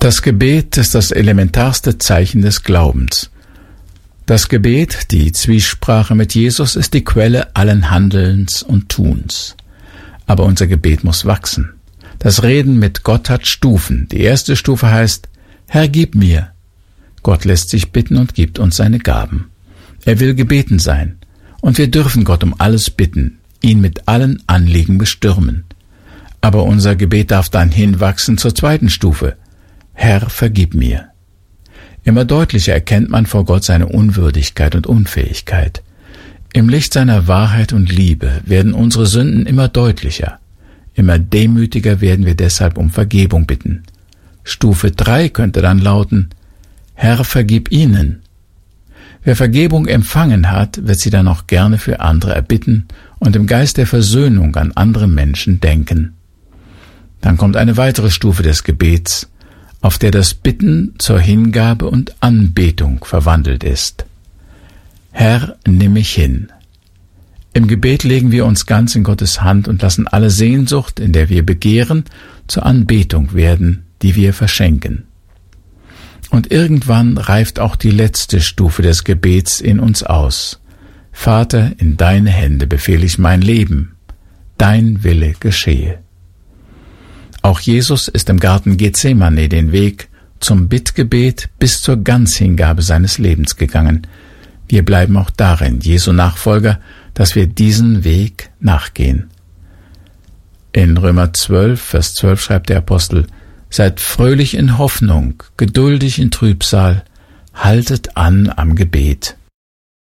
Das Gebet ist das elementarste Zeichen des Glaubens. Das Gebet, die Zwiesprache mit Jesus, ist die Quelle allen Handelns und Tuns. Aber unser Gebet muss wachsen. Das Reden mit Gott hat Stufen. Die erste Stufe heißt: Herr, gib mir. Gott lässt sich bitten und gibt uns seine Gaben. Er will gebeten sein. Und wir dürfen Gott um alles bitten, ihn mit allen Anliegen bestürmen. Aber unser Gebet darf dann hinwachsen zur zweiten Stufe: Herr, vergib mir. Immer deutlicher erkennt man vor Gott seine Unwürdigkeit und Unfähigkeit. Im Licht seiner Wahrheit und Liebe werden unsere Sünden immer deutlicher. Immer demütiger werden wir deshalb um Vergebung bitten. Stufe 3 könnte dann lauten: Herr, vergib ihnen. Wer Vergebung empfangen hat, wird sie dann auch gerne für andere erbitten und im Geist der Versöhnung an andere Menschen denken. Dann kommt eine weitere Stufe des Gebets, auf der das Bitten zur Hingabe und Anbetung verwandelt ist. Herr, nimm mich hin. Im Gebet legen wir uns ganz in Gottes Hand und lassen alle Sehnsucht, in der wir begehren, zur Anbetung werden, die wir verschenken. Und irgendwann reift auch die letzte Stufe des Gebets in uns aus. Vater, in deine Hände befehle ich mein Leben. Dein Wille geschehe. Auch Jesus ist im Garten Gethsemane den Weg zum Bittgebet bis zur Ganzhingabe seines Lebens gegangen. Wir bleiben auch darin, Jesu Nachfolger, dass wir diesen Weg nachgehen. In Römer 12, Vers 12 schreibt der Apostel: Seid fröhlich in Hoffnung, geduldig in Trübsal, haltet an am Gebet.